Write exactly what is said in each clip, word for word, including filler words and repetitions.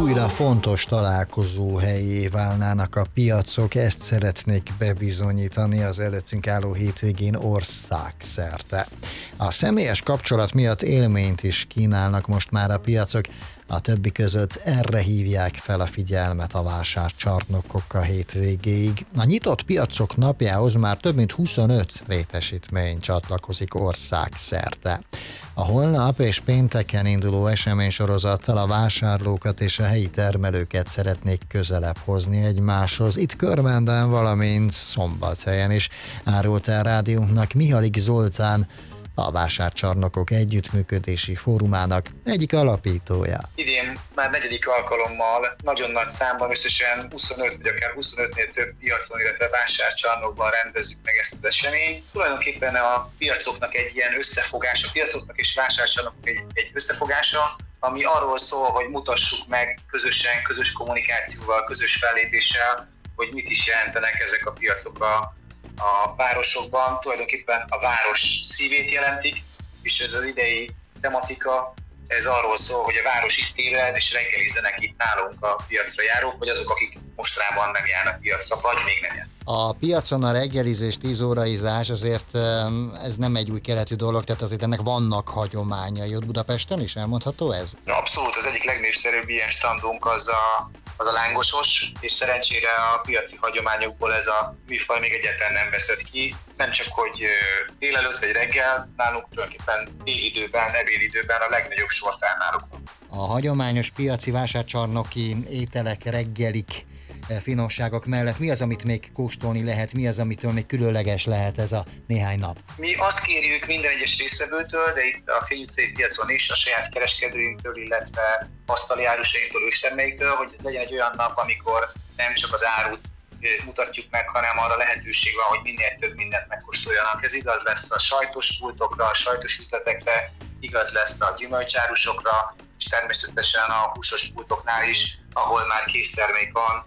újra fontos találkozóhellyé válnának a piacok, ezt szeretnék bebizonyítani az előttünk álló hétvégén országszerte. A személyes kapcsolat miatt élményt is kínálnak most már a piacok, a többi között erre hívják fel a figyelmet a vásárcsarnokok a hétvégéig. A nyitott piacok napjához már több mint huszonöt létesítmény csatlakozik országszerte. A holnap és pénteken induló eseménysorozattal a vásárlókat és a helyi termelőket szeretnék közelebb hozni egymáshoz. Itt Körmenden, valamint Szombathelyen is, árult el rádiónknak Mihalik Zoltán, a Vásárcsarnokok Együttműködési Fórumának egyik alapítója. Idén már negyedik alkalommal nagyon nagy számban, összesen huszonöt vagy akár huszonötnél több piacon, illetve vásárcsarnokban rendezzük meg ezt az eseményt. Tulajdonképpen a piacoknak egy ilyen összefogása, a piacoknak és vásárcsarnokok egy, egy összefogása, ami arról szól, hogy mutassuk meg közösen, közös kommunikációval, közös fellépéssel, hogy mit is jelentenek ezek a piacok a a városokban. Tulajdonképpen a város szívét jelentik, és ez az idei tematika, ez arról szól, hogy a város itt ébred, és reggelizzenek itt nálunk a piacra járók, vagy azok, akik mostanában nem járnak piacra, vagy még nem járnak. A piacon a reggelizés, tíz óraizás, azért ez nem egy új keletű dolog, tehát azért ennek vannak hagyományai. Ott Budapesten is elmondható ez? Abszolút, az egyik legnépszerűbb ilyen standunk az a, az a lángosos, és szerencsére a piaci hagyományokból ez a műfaj még egyáltalán nem veszett ki. Nem csak, hogy délelőtt vagy reggel, nálunk tulajdonképpen délidőben, ebédidőben a legnagyobb sort áll náluk. A hagyományos piaci vásárcsarnoki ételek, reggelik, finomságok mellett mi az, amit még kóstolni lehet, mi az, amitől még különleges lehet ez a néhány nap? Mi azt kérjük minden egyes résztvevőtől, de itt a Fény utcai piacon is, a saját kereskedőinktől, illetve asztali árusainktól, őstermelőinktől, hogy ez legyen egy olyan nap, amikor nem csak az árut mutatjuk meg, hanem arra lehetőség van, hogy minél több mindent megkóstoljanak. Ez igaz lesz a sajtos pultokra, a sajtos üzletekre, igaz lesz a gyümölcsárusokra, és természetesen a húsos pultoknál is, ahol már késztermék van,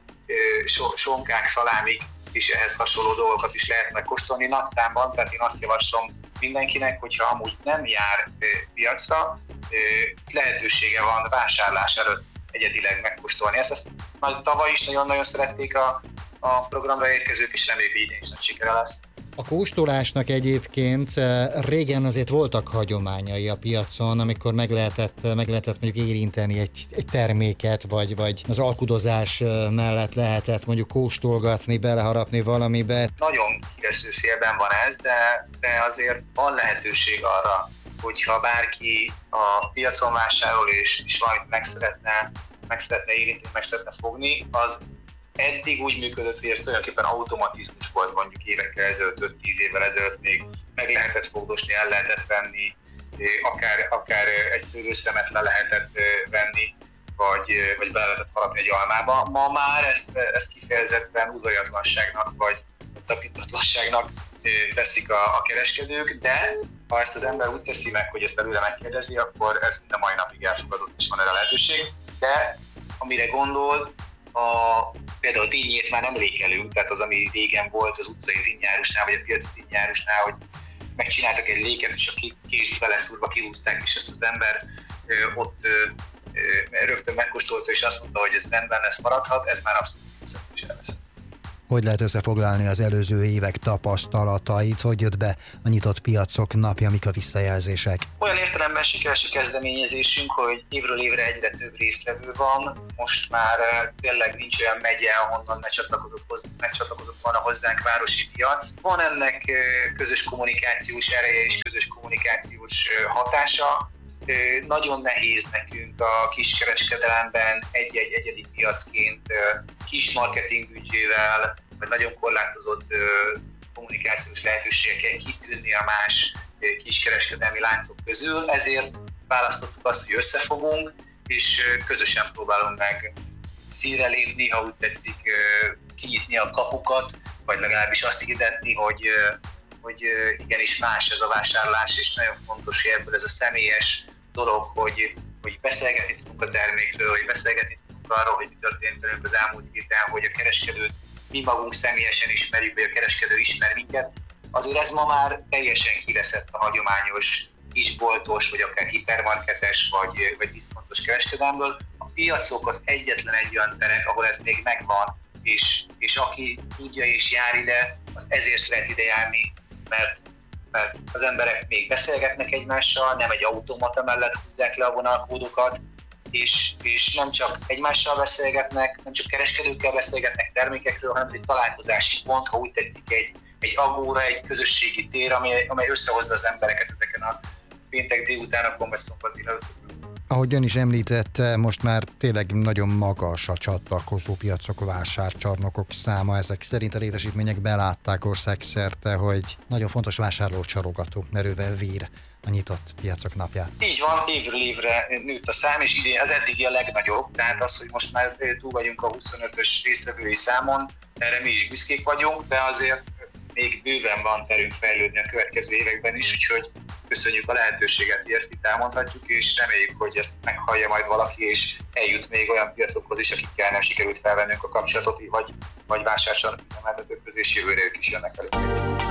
sonkák, szalámik, és ehhez hasonló dolgokat is lehet megkóstolni nagy számban, tehát én azt javaslom mindenkinek, hogyha amúgy nem jár piacra, lehetősége van vásárlás előtt egyedileg megkóstolni. Ezt, ezt tavaly is nagyon-nagyon szerették a, a programra érkezők, és reméljük, hogy idén is nagy sikere lesz. A kóstolásnak egyébként régen azért voltak hagyományai a piacon, amikor meg lehetett, meg lehetett mondjuk érinteni egy, egy terméket, vagy, vagy az alkudozás mellett lehetett mondjuk kóstolgatni, beleharapni valamibe. Nagyon kieső félben van ez, de, de azért van lehetőség arra, hogyha bárki a piacon vásárol és, és valamit meg szeretne, meg szeretne érinteni, meg szeretne fogni, az eddig úgy működött, hogy ez tulajdonképpen automatizmus volt, mondjuk évekkel ezelőtt, öt-tíz évvel ezelőtt még meg lehetett fogdosni, el lehetett venni, akár, akár egy szőlőszemet le lehetett venni, vagy, vagy be lehetett harapni egy almába. Ma már ezt, ezt kifejezetten udvariatlanságnak, vagy tapintatlanságnak teszik a, a kereskedők, de ha ezt az ember úgy teszi meg, hogy ezt előre megkérdezi, akkor ez mind a mai napig elfogadott, és van erre lehetőség. De amire gondol, a, például a dinnyét már nem lékelünk, tehát az, ami régen volt az utcai dinnyárusnál, vagy a piaci dinnyárusnál, hogy megcsináltak egy léket, és a kést beleszúrva kihúzták, és ezt az ember ö, ott ö, ö, rögtön megkóstolta, és azt mondta, hogy ez rendben lesz, maradhat, ez már abszolút nem lesz. Hogy lehet összefoglalni az előző évek tapasztalatait? Hogy jött be a nyitott piacok napja, mik a visszajelzések? Olyan értelemben sikeres a kezdeményezésünk, hogy évről évre egyre több résztvevő van. Most már tényleg nincs olyan megye, ahonnan ne csatlakozott, hozzá, ne csatlakozott volna hozzánk városi piac. Van ennek közös kommunikációs ereje és közös kommunikációs hatása. Nagyon nehéz nekünk a kiskereskedelemben egy-egy egyedi piacként kis marketingbüdzsével, vagy nagyon korlátozott kommunikációs lehetőségekkel kitűnni a más kiskereskedelmi láncok közül. Ezért választottuk azt, hogy összefogunk, és közösen próbálunk meg színre lépni, ha úgy tetszik, kinyitni a kapukat, vagy legalábbis azt hirdetni, hogy, hogy igenis más ez a vásárlás, és nagyon fontos, hogy ebből ez a személyes dolog, hogy, hogy beszélgetni tudunk a termékről, hogy beszélgetni tudunk arról, hogy mi történt velünk az elmúlt héten, hogy a kereskedőt mi magunk személyesen ismerjük, vagy a kereskedő ismer minket. Azért ez ma már teljesen kiveszett a hagyományos kisboltos, vagy akár hipermarketes, vagy, vagy diszkontos kereskedelmből. piacok az egyetlen egy olyan terek, ahol ez még megvan, és, és aki tudja és jár ide, az ezért szeret ide járni, mert, mert az emberek még beszélgetnek egymással, nem egy automata mellett húzzák le a vonalkódokat, és, és nem csak egymással beszélgetnek, nem csak kereskedőkkel beszélgetnek termékekről, hanem ez egy találkozási pont, ha úgy tetszik, egy, egy agóra, egy közösségi tér, amely, amely összehozza az embereket ezeken a péntek délutánokon vagy szombat délutánokon. Ahogy ön is említette, most már tényleg nagyon magas a csatlakozó piacok, vásárcsarnokok száma. Ezek szerint a létesítmények belátták országszerte, hogy nagyon fontos vásárlócsalogató erővel vír a nyitott piacok napját. Így van, évről évre nőtt a szám, és idén az eddigi a legnagyobb. Tehát az, hogy most már túl vagyunk a huszonötös résztvevői számon, erre mi is büszkék vagyunk, de azért még bőven van terünk fejlődni a következő években is, úgyhogy köszönjük a lehetőséget, hogy ezt itt elmondhatjuk, és reméljük, hogy ezt meghallja majd valaki, és eljut még olyan piacokhoz is, akikkel nem sikerült felvennünk a kapcsolatot, vagy, vagy vásárcsarnok üzemeltetők közé, és jövőre ők is jönnek elő.